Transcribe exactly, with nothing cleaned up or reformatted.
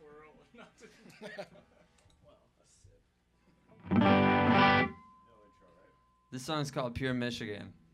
swirl and not to. Well, a sip. This song's called Pure Michigan.